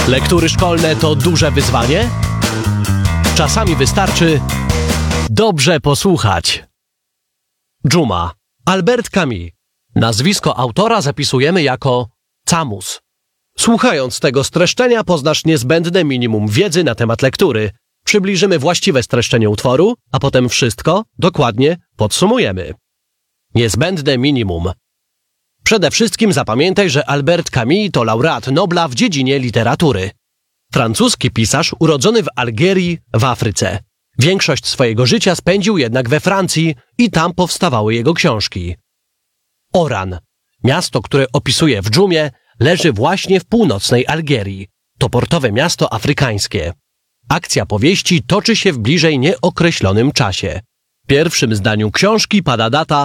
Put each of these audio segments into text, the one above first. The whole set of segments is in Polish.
Lektury szkolne to duże wyzwanie? Czasami wystarczy dobrze posłuchać. Dżuma. Albert Camus. Nazwisko autora zapisujemy jako Camus. Słuchając tego streszczenia poznasz niezbędne minimum wiedzy na temat lektury. Przybliżymy właściwe streszczenie utworu, a potem wszystko dokładnie podsumujemy. Niezbędne minimum. Przede wszystkim zapamiętaj, że Albert Camus to laureat Nobla w dziedzinie literatury. Francuski pisarz urodzony w Algierii w Afryce. Większość swojego życia spędził jednak we Francji i tam powstawały jego książki. Oran. Miasto, które opisuje w dżumie, leży właśnie w północnej Algierii. To portowe miasto afrykańskie. Akcja powieści toczy się w bliżej nieokreślonym czasie. W pierwszym zdaniu książki pada data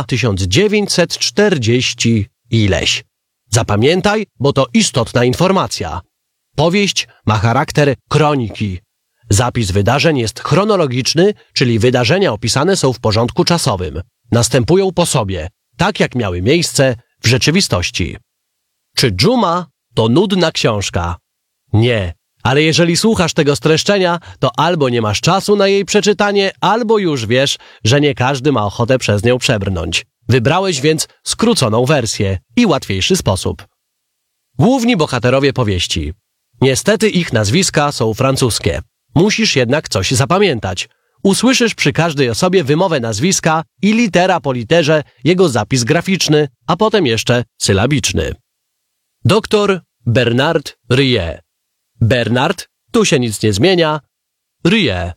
1940 ileś. Zapamiętaj, bo to istotna informacja. Powieść ma charakter kroniki. Zapis wydarzeń jest chronologiczny, czyli wydarzenia opisane są w porządku czasowym. Następują po sobie, tak jak miały miejsce w rzeczywistości. Czy Dżuma to nudna książka? Nie, ale jeżeli słuchasz tego streszczenia, to albo nie masz czasu na jej przeczytanie, albo już wiesz, że nie każdy ma ochotę przez nią przebrnąć. Wybrałeś więc skróconą wersję i łatwiejszy sposób. Główni bohaterowie powieści. Niestety ich nazwiska są francuskie. Musisz jednak coś zapamiętać. Usłyszysz przy każdej osobie wymowę nazwiska i litera po literze jego zapis graficzny, a potem jeszcze sylabiczny. Dr Bernard Rieux. Bernard, tu się nic nie zmienia. Rieux.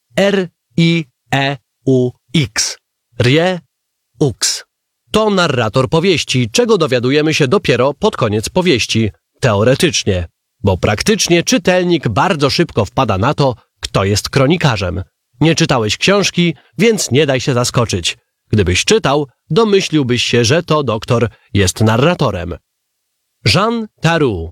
R-I-E-U-X. Rieux. Ux. To narrator powieści, czego dowiadujemy się dopiero pod koniec powieści, teoretycznie, bo praktycznie czytelnik bardzo szybko wpada na to, kto jest kronikarzem. Nie czytałeś książki, więc nie daj się zaskoczyć. Gdybyś czytał, domyśliłbyś się, że to doktor jest narratorem. Jean Tarrou.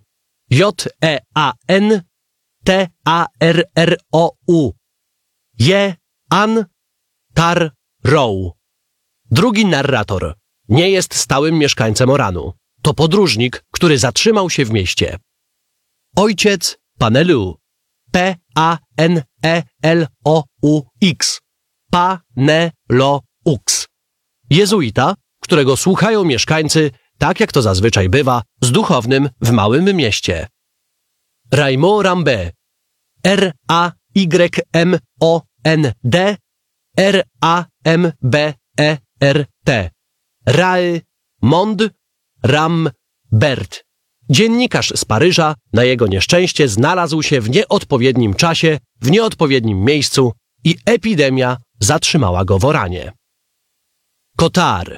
J-E-A-N-T-A-R-R-O-U. Jean Tarrou. Drugi narrator. Nie jest stałym mieszkańcem Oranu. To podróżnik, który zatrzymał się w mieście. Ojciec Panelu. P-A-N-E-L-O-U-X. Panelaux. Jezuita, którego słuchają mieszkańcy, tak jak to zazwyczaj bywa, z duchownym w małym mieście. Raymond Rambert. R-A-Y-M-O-N-D. R-A-M-B-E-R-T. Raymond Rambert. Dziennikarz z Paryża, na jego nieszczęście, znalazł się w nieodpowiednim czasie, w nieodpowiednim miejscu i epidemia zatrzymała go w Oranie. Cotard.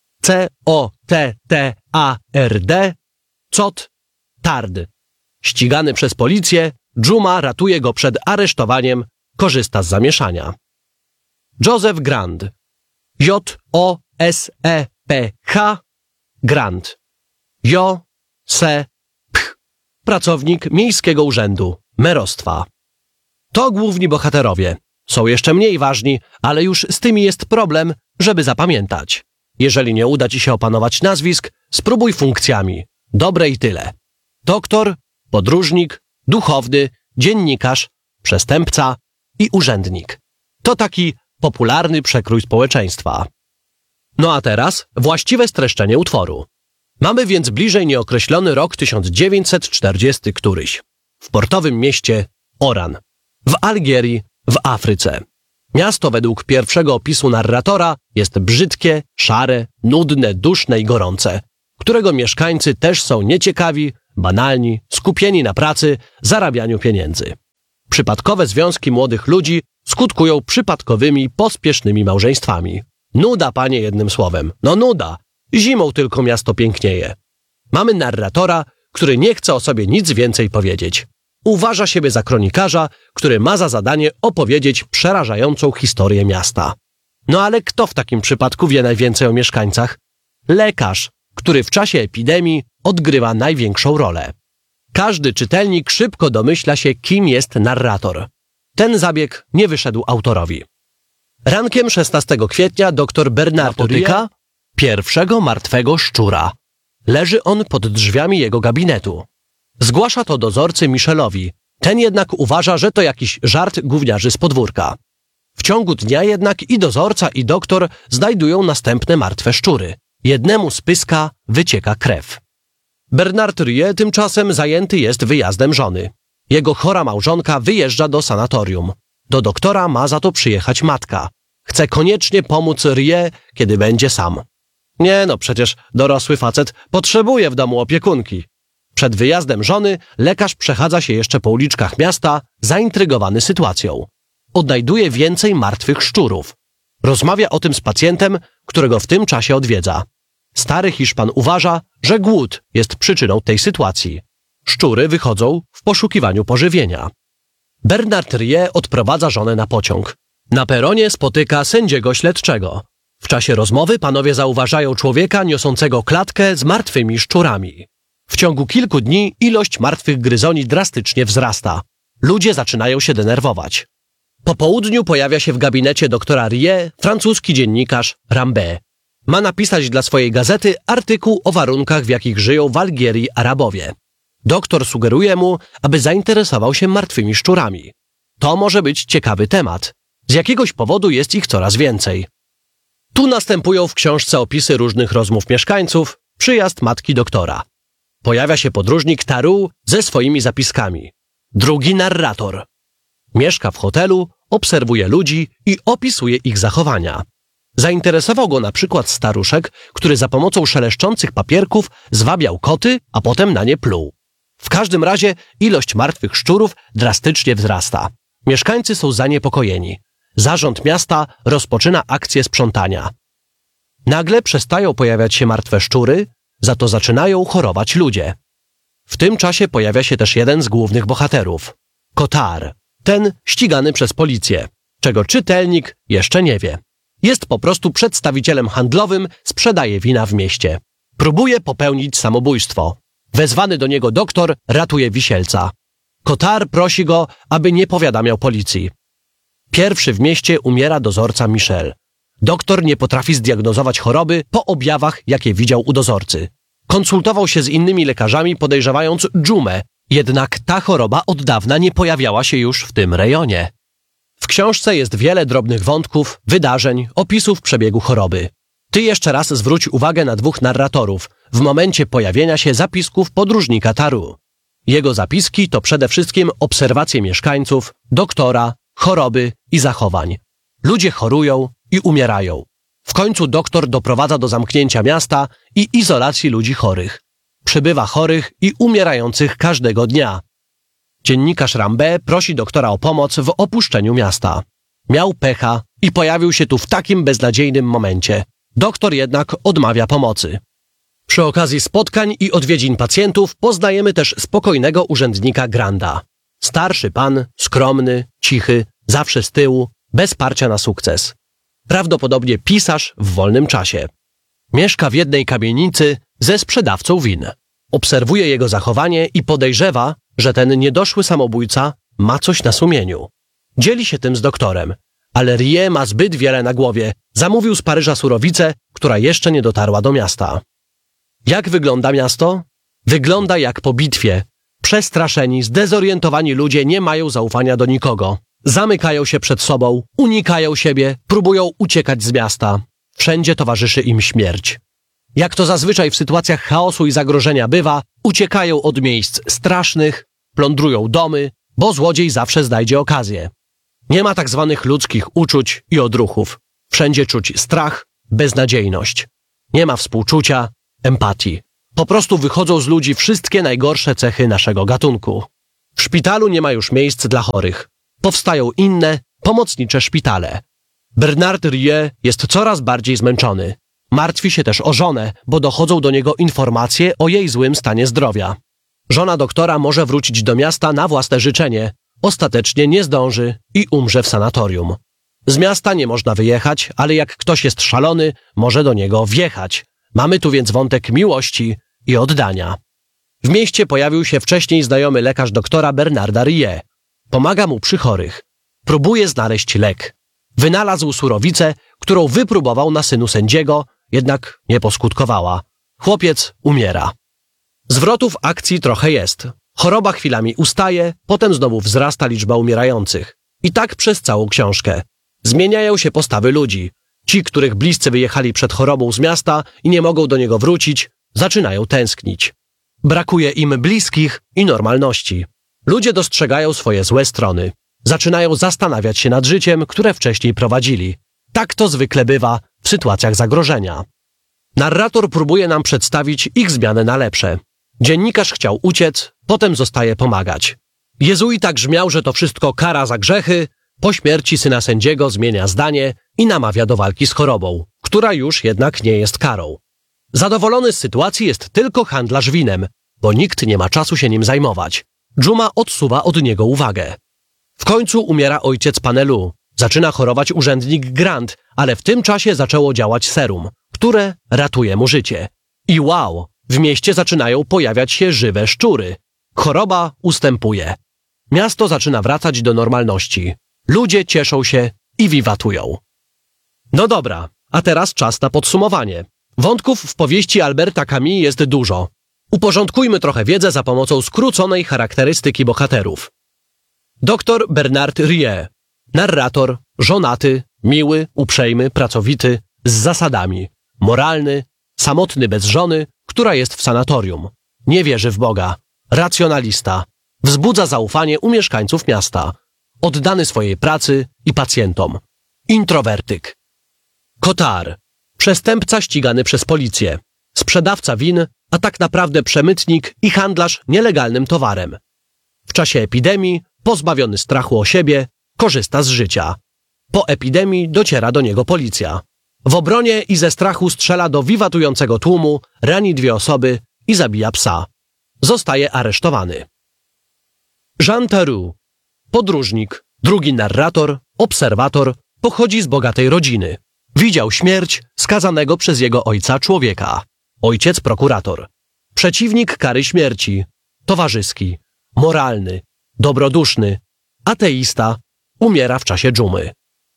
C-O-T-T-A-R-D. Cotard. Ścigany przez policję, Dżuma ratuje go przed aresztowaniem, korzysta z zamieszania. Joseph Grand. J-O-S-E-P-H. Grand. Jo-se-pch. Pracownik Miejskiego Urzędu Merostwa. To główni bohaterowie. Są jeszcze mniej ważni, ale już z tymi jest problem, żeby zapamiętać. Jeżeli nie uda ci się opanować nazwisk, spróbuj funkcjami. Dobre i tyle. Doktor, podróżnik, duchowny, dziennikarz, przestępca i urzędnik. To taki popularny przekrój społeczeństwa. No a teraz właściwe streszczenie utworu. Mamy więc bliżej nieokreślony rok 1940 któryś. W portowym mieście Oran. W Algierii, w Afryce. Miasto według pierwszego opisu narratora jest brzydkie, szare, nudne, duszne i gorące, którego mieszkańcy też są nieciekawi, banalni, skupieni na pracy, zarabianiu pieniędzy. Przypadkowe związki młodych ludzi skutkują przypadkowymi, pospiesznymi małżeństwami. Nuda, panie, jednym słowem. No nuda. Zimą tylko miasto pięknieje. Mamy narratora, który nie chce o sobie nic więcej powiedzieć. Uważa siebie za kronikarza, który ma za zadanie opowiedzieć przerażającą historię miasta. No ale kto w takim przypadku wie najwięcej o mieszkańcach? Lekarz, który w czasie epidemii odgrywa największą rolę. Każdy czytelnik szybko domyśla się, kim jest narrator. Ten zabieg nie wyszedł autorowi. Rankiem 16 kwietnia dr Bernard napotyka pierwszego martwego szczura. Leży on pod drzwiami jego gabinetu. Zgłasza to dozorcy Michelowi. Ten jednak uważa, że to jakiś żart gówniarzy z podwórka. W ciągu dnia jednak i dozorca, i doktor znajdują następne martwe szczury. Jednemu z pyska wycieka krew. Bernard Rieu tymczasem zajęty jest wyjazdem żony. Jego chora małżonka wyjeżdża do sanatorium. Do doktora ma za to przyjechać matka. Chce koniecznie pomóc Rieu, kiedy będzie sam. Nie no, przecież dorosły facet potrzebuje w domu opiekunki. Przed wyjazdem żony lekarz przechadza się jeszcze po uliczkach miasta, zaintrygowany sytuacją. Odnajduje więcej martwych szczurów. Rozmawia o tym z pacjentem, którego w tym czasie odwiedza. Stary Hiszpan uważa, że głód jest przyczyną tej sytuacji. Szczury wychodzą w poszukiwaniu pożywienia. Bernard Rieu odprowadza żonę na pociąg. Na peronie spotyka sędziego śledczego. W czasie rozmowy panowie zauważają człowieka niosącego klatkę z martwymi szczurami. W ciągu kilku dni ilość martwych gryzoni drastycznie wzrasta. Ludzie zaczynają się denerwować. Po południu pojawia się w gabinecie doktora Rieu francuski dziennikarz Rambert. Ma napisać dla swojej gazety artykuł o warunkach, w jakich żyją w Algierii Arabowie. Doktor sugeruje mu, aby zainteresował się martwymi szczurami. To może być ciekawy temat. Z jakiegoś powodu jest ich coraz więcej. Tu następują w książce opisy różnych rozmów mieszkańców, przyjazd matki doktora. Pojawia się podróżnik Taru ze swoimi zapiskami. Drugi narrator. Mieszka w hotelu, obserwuje ludzi i opisuje ich zachowania. Zainteresował go na przykład staruszek, który za pomocą szeleszczących papierków zwabiał koty, a potem na nie pluł. W każdym razie ilość martwych szczurów drastycznie wzrasta. Mieszkańcy są zaniepokojeni. Zarząd miasta rozpoczyna akcję sprzątania. Nagle przestają pojawiać się martwe szczury, za to zaczynają chorować ludzie. W tym czasie pojawia się też jeden z głównych bohaterów. Cotard. Ten ścigany przez policję, czego czytelnik jeszcze nie wie. Jest po prostu przedstawicielem handlowym, sprzedaje wina w mieście. Próbuje popełnić samobójstwo. Wezwany do niego doktor ratuje wisielca. Cotard prosi go, aby nie powiadamiał policji. Pierwszy w mieście umiera dozorca Michel. Doktor nie potrafi zdiagnozować choroby po objawach, jakie widział u dozorcy. Konsultował się z innymi lekarzami, podejrzewając dżumę, jednak ta choroba od dawna nie pojawiała się już w tym rejonie. W książce jest wiele drobnych wątków, wydarzeń, opisów przebiegu choroby. Ty jeszcze raz zwróć uwagę na dwóch narratorów w momencie pojawienia się zapisków podróżnika Taru. Jego zapiski to przede wszystkim obserwacje mieszkańców, doktora, choroby i zachowań. Ludzie chorują i umierają. W końcu doktor doprowadza do zamknięcia miasta i izolacji ludzi chorych. Przybywa chorych i umierających każdego dnia. Dziennikarz Rambert prosi doktora o pomoc w opuszczeniu miasta. Miał pecha i pojawił się tu w takim beznadziejnym momencie. Doktor jednak odmawia pomocy. Przy okazji spotkań i odwiedzin pacjentów poznajemy też spokojnego urzędnika Granda. Starszy pan, skromny, cichy, zawsze z tyłu, bez parcia na sukces. Prawdopodobnie pisarz w wolnym czasie. Mieszka w jednej kamienicy ze sprzedawcą win. Obserwuje jego zachowanie i podejrzewa, że ten niedoszły samobójca ma coś na sumieniu. Dzieli się tym z doktorem, ale Rieu ma zbyt wiele na głowie. Zamówił z Paryża surowicę, która jeszcze nie dotarła do miasta. Jak wygląda miasto? Wygląda jak po bitwie. Przestraszeni, zdezorientowani ludzie nie mają zaufania do nikogo. Zamykają się przed sobą, unikają siebie, próbują uciekać z miasta. Wszędzie towarzyszy im śmierć. Jak to zazwyczaj w sytuacjach chaosu i zagrożenia bywa, uciekają od miejsc strasznych, plądrują domy, bo złodziej zawsze znajdzie okazję. Nie ma tak zwanych ludzkich uczuć i odruchów. Wszędzie czuć strach, beznadziejność. Nie ma współczucia, empatii. Po prostu wychodzą z ludzi wszystkie najgorsze cechy naszego gatunku. W szpitalu nie ma już miejsc dla chorych. Powstają inne, pomocnicze szpitale. Bernard Rieu jest coraz bardziej zmęczony. Martwi się też o żonę, bo dochodzą do niego informacje o jej złym stanie zdrowia. Żona doktora może wrócić do miasta na własne życzenie. Ostatecznie nie zdąży i umrze w sanatorium. Z miasta nie można wyjechać, ale jak ktoś jest szalony, może do niego wjechać. Mamy tu więc wątek miłości i oddania. W mieście pojawił się wcześniej znajomy lekarz doktora Bernarda Rieu. Pomaga mu przy chorych. Próbuje znaleźć lek. Wynalazł surowicę, którą wypróbował na synu sędziego, jednak nie poskutkowała. Chłopiec umiera. Zwrotów akcji trochę jest. Choroba chwilami ustaje, potem znowu wzrasta liczba umierających. I tak przez całą książkę. Zmieniają się postawy ludzi. Ci, których bliscy wyjechali przed chorobą z miasta i nie mogą do niego wrócić, zaczynają tęsknić. Brakuje im bliskich i normalności. Ludzie dostrzegają swoje złe strony. Zaczynają zastanawiać się nad życiem, które wcześniej prowadzili. Tak to zwykle bywa w sytuacjach zagrożenia. Narrator próbuje nam przedstawić ich zmianę na lepsze. Dziennikarz chciał uciec, potem zostaje pomagać. Jezuita grzmiał, że to wszystko kara za grzechy, po śmierci syna sędziego zmienia zdanie i namawia do walki z chorobą, która już jednak nie jest karą. Zadowolony z sytuacji jest tylko handlarz winem, bo nikt nie ma czasu się nim zajmować. Dżuma odsuwa od niego uwagę. W końcu umiera ojciec Panelu. Zaczyna chorować urzędnik Grant, ale w tym czasie zaczęło działać serum, które ratuje mu życie. I wow, w mieście zaczynają pojawiać się żywe szczury. Choroba ustępuje. Miasto zaczyna wracać do normalności. Ludzie cieszą się i wiwatują. No dobra, a teraz czas na podsumowanie. Wątków w powieści Alberta Camus jest dużo. Uporządkujmy trochę wiedzę za pomocą skróconej charakterystyki bohaterów. Dr Bernard Rieu. Narrator, żonaty, miły, uprzejmy, pracowity, z zasadami. Moralny, samotny bez żony, która jest w sanatorium. Nie wierzy w Boga. Racjonalista. Wzbudza zaufanie u mieszkańców miasta. Oddany swojej pracy i pacjentom. Introwertyk. Cotard. Przestępca ścigany przez policję. Sprzedawca win, a tak naprawdę przemytnik i handlarz nielegalnym towarem. W czasie epidemii, pozbawiony strachu o siebie, korzysta z życia. Po epidemii dociera do niego policja. W obronie i ze strachu strzela do wiwatującego tłumu, rani 2 osoby i zabija psa. Zostaje aresztowany. Jean Theroux. Podróżnik, drugi narrator, obserwator, pochodzi z bogatej rodziny. Widział śmierć skazanego przez jego ojca człowieka. Ojciec prokurator. Przeciwnik kary śmierci. Towarzyski. Moralny. Dobroduszny. Ateista. Umiera w czasie dżumy.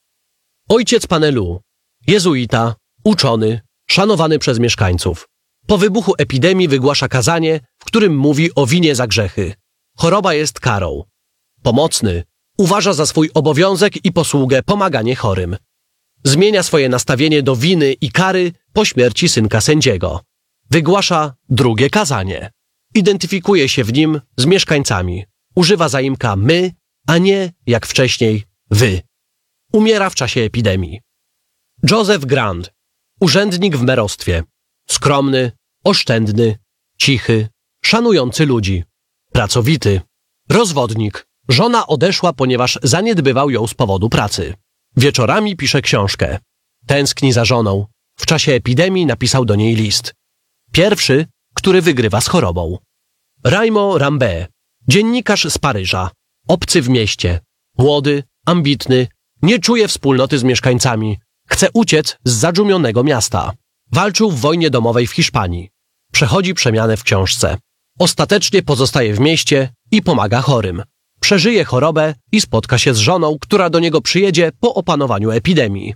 Ojciec Panelu. Jezuita. Uczony. Szanowany przez mieszkańców. Po wybuchu epidemii wygłasza kazanie, w którym mówi o winie za grzechy. Choroba jest karą. Pomocny. Uważa za swój obowiązek i posługę pomaganie chorym. Zmienia swoje nastawienie do winy i kary po śmierci synka sędziego. Wygłasza drugie kazanie. Identyfikuje się w nim z mieszkańcami. Używa zaimka my, a nie, jak wcześniej, wy. Umiera w czasie epidemii. Joseph Grant. Urzędnik w merostwie. Skromny, oszczędny, cichy, szanujący ludzi. Pracowity. Rozwodnik. Żona odeszła, ponieważ zaniedbywał ją z powodu pracy. Wieczorami pisze książkę. Tęskni za żoną. W czasie epidemii napisał do niej list. Pierwszy, który wygrywa z chorobą. Raymond Rambert. Dziennikarz z Paryża. Obcy w mieście. Młody, ambitny, nie czuje wspólnoty z mieszkańcami. Chce uciec z zadżumionego miasta. Walczył w wojnie domowej w Hiszpanii. Przechodzi przemianę w książce. Ostatecznie pozostaje w mieście i pomaga chorym. Przeżyje chorobę i spotka się z żoną, która do niego przyjedzie po opanowaniu epidemii.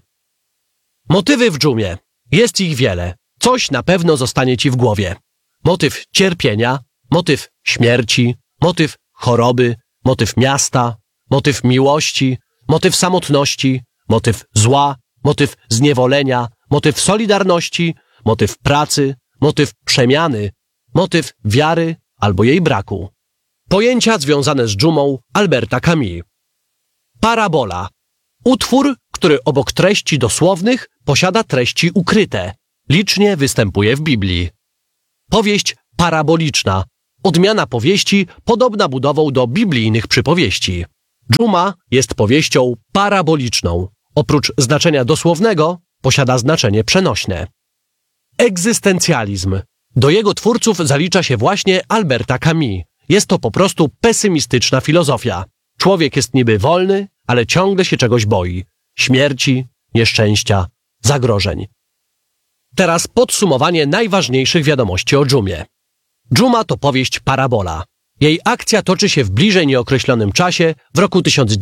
Motywy w dżumie. Jest ich wiele. Coś na pewno zostanie ci w głowie. Motyw cierpienia, motyw śmierci, motyw choroby, motyw miasta, motyw miłości, motyw samotności, motyw zła, motyw zniewolenia, motyw solidarności, motyw pracy, motyw przemiany, motyw wiary albo jej braku. Pojęcia związane z dżumą Alberta Camus. Parabola. Utwór, który obok treści dosłownych posiada treści ukryte. Licznie występuje w Biblii. Powieść paraboliczna. Odmiana powieści podobna budową do biblijnych przypowieści. Dżuma jest powieścią paraboliczną. Oprócz znaczenia dosłownego posiada znaczenie przenośne. Egzystencjalizm. Do jego twórców zalicza się właśnie Alberta Camus. Jest to po prostu pesymistyczna filozofia. Człowiek jest niby wolny, ale ciągle się czegoś boi. Śmierci, nieszczęścia, zagrożeń. Teraz podsumowanie najważniejszych wiadomości o dżumie. Dżuma to powieść parabola. Jej akcja toczy się w bliżej nieokreślonym czasie w roku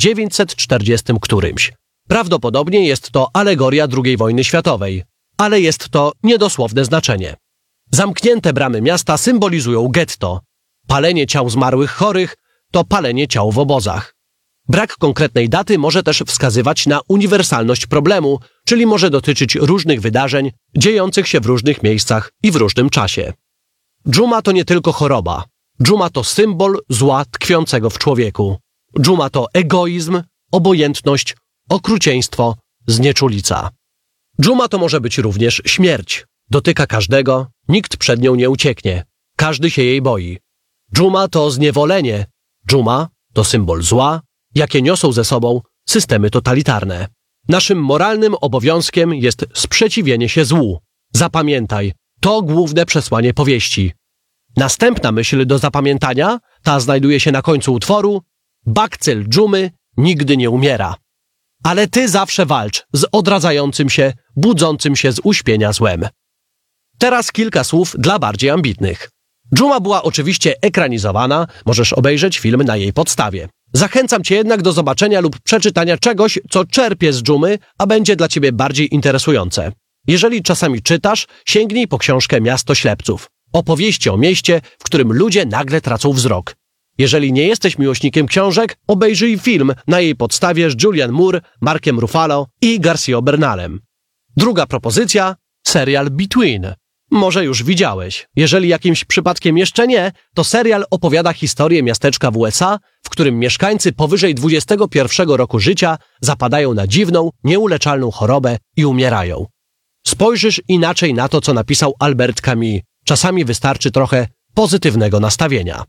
1940 którymś. Prawdopodobnie jest to alegoria II wojny światowej, ale jest to niedosłowne znaczenie. Zamknięte bramy miasta symbolizują getto. Palenie ciał zmarłych chorych to palenie ciał w obozach. Brak konkretnej daty może też wskazywać na uniwersalność problemu, czyli może dotyczyć różnych wydarzeń dziejących się w różnych miejscach i w różnym czasie. Dżuma to nie tylko choroba. Dżuma to symbol zła tkwiącego w człowieku. Dżuma to egoizm, obojętność, okrucieństwo, znieczulica. Dżuma to może być również śmierć. Dotyka każdego, nikt przed nią nie ucieknie. Każdy się jej boi. Dżuma to zniewolenie. Dżuma to symbol zła, jakie niosą ze sobą systemy totalitarne. Naszym moralnym obowiązkiem jest sprzeciwienie się złu. Zapamiętaj, to główne przesłanie powieści. Następna myśl do zapamiętania, ta znajduje się na końcu utworu: bakcyl dżumy nigdy nie umiera. Ale ty zawsze walcz z odradzającym się, budzącym się z uśpienia złem. Teraz kilka słów dla bardziej ambitnych. Dżuma była oczywiście ekranizowana, możesz obejrzeć film na jej podstawie. Zachęcam cię jednak do zobaczenia lub przeczytania czegoś, co czerpie z dżumy, a będzie dla ciebie bardziej interesujące. Jeżeli czasami czytasz, sięgnij po książkę Miasto Ślepców. Opowieści o mieście, w którym ludzie nagle tracą wzrok. Jeżeli nie jesteś miłośnikiem książek, obejrzyj film na jej podstawie z Julianne Moore, Markiem Ruffalo i García Bernalem. Druga propozycja – serial Between. Może już widziałeś. Jeżeli jakimś przypadkiem jeszcze nie, to serial opowiada historię miasteczka w USA, w którym mieszkańcy powyżej 21 roku życia zapadają na dziwną, nieuleczalną chorobę i umierają. Spojrzysz inaczej na to, co napisał Albert Camus. Czasami wystarczy trochę pozytywnego nastawienia.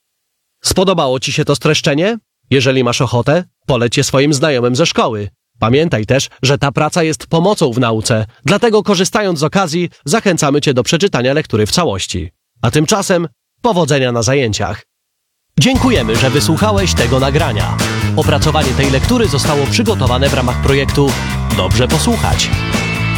Spodobało ci się to streszczenie? Jeżeli masz ochotę, poleć je swoim znajomym ze szkoły. Pamiętaj też, że ta praca jest pomocą w nauce, dlatego korzystając z okazji zachęcamy cię do przeczytania lektury w całości. A tymczasem powodzenia na zajęciach. Dziękujemy, że wysłuchałeś tego nagrania. Opracowanie tej lektury zostało przygotowane w ramach projektu Dobrze posłuchać.